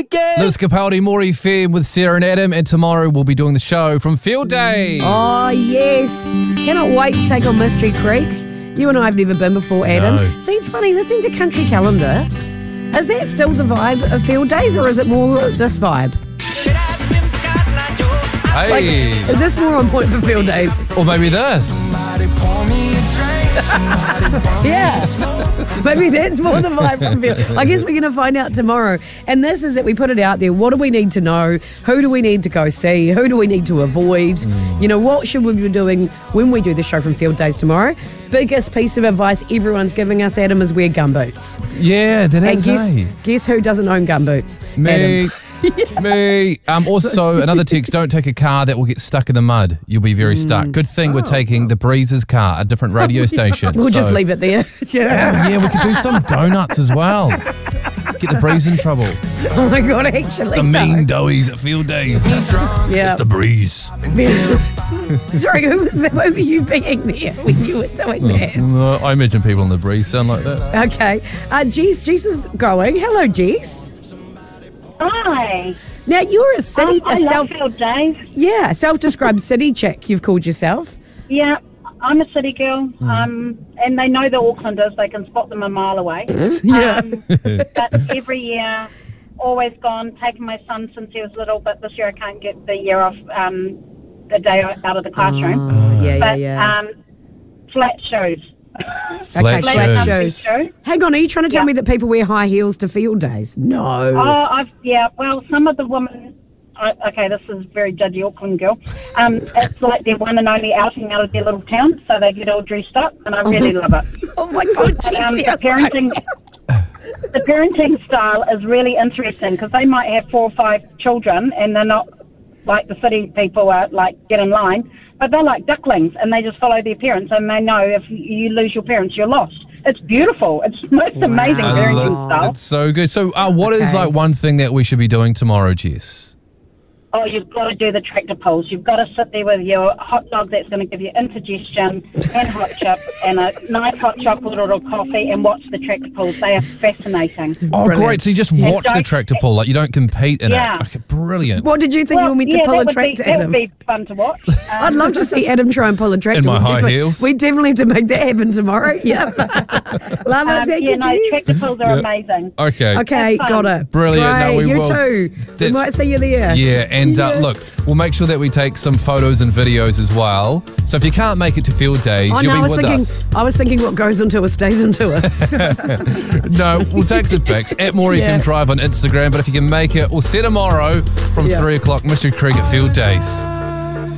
weekend. Lewis Capaldi, More FM with Sarah and Adam, and tomorrow we'll be doing the show from Field Days. Oh, yes. Cannot wait to take on Mystery Creek. You and I have never been before, Adam. No. See, it's funny, listening to Country Calendar, is that still the vibe of Field Days, or is it more this vibe? Hey. Is this more on point for Field Days? Or maybe this. Yeah. Maybe that's more the vibe from Field. I guess we're going to find out tomorrow. And this is it. We put it out there. What do we need to know? Who do we need to go see? Who do we need to avoid? You know, what should we be doing when we do the show from Field Days tomorrow? Biggest piece of advice everyone's giving us, Adam, is wear gumboots. Yeah, that And is. guess who doesn't own gumboots? Me. Adam. Me. Also, another text, don't take a car that will get stuck in the mud. You'll be very stuck. Good thing we're taking the Breezes car, a different radio station. We'll just leave it there. Yeah. Yeah, we could do some donuts as well. Get the Breeze in trouble. Oh my God, actually. Some mean doughies at Field Days. Yeah. It's the Breeze. Sorry, who were you being there when you were doing that? I imagine people on the Breeze sound like that. Okay. Jess is going. Hello, Jess. Hi. Now, you're a city... I love Field Days. Yeah, self-described city chick, you've called yourself. Yeah, I'm a city girl, and they know the Aucklanders. They can spot them a mile away. Yeah. But every year, always gone, taken my son since he was little, but this year I can't get the year off, the day out of the classroom. Yeah. Flat shoes. Flat flat shoes. shoes. Hang on, are you trying to tell me that people wear high heels to Field Days? No. Well, some of the women... okay, this is very judgy Auckland girl. It's like their one and only outing out of their little town, so they get all dressed up, and I really love it. Oh my God, Jess, the parenting style is really interesting because they might have 4 or 5 children, and they're not like the city people are like get in line, but they're like ducklings, and they just follow their parents, and they know if you lose your parents, you're lost. It's beautiful. It's the most amazing parenting style. It's so good. So what is like one thing that we should be doing tomorrow, Jess? Oh, you've got to do the tractor pulls. You've got to sit there with your hot dog that's going to give you indigestion and hot chip and a nice hot chocolate or coffee and watch the tractor pulls. They are fascinating. Oh, Brilliant. great. So you just watch the tractor pull, like you don't compete in it. Okay, brilliant. What did you think you were meant to pull a tractor, That Adam? would be fun to watch. I'd love to see Adam try and pull a tractor. In my high heels. We definitely have to make that happen tomorrow. Yeah. Love it. Thank you, Jess. Tractor pulls are amazing. Okay, got it. Brilliant. Great. No, we you will. too. We might see you there. Yeah, and look, we'll make sure that we take some photos and videos as well. So if you can't make it to Field Days, you'll be with us. I was thinking what goes into it stays into it. No, we'll take the pics at More FM Drive on Instagram. But if you can make it, we'll see tomorrow from 3 o'clock, Mystery Creek at Field Days.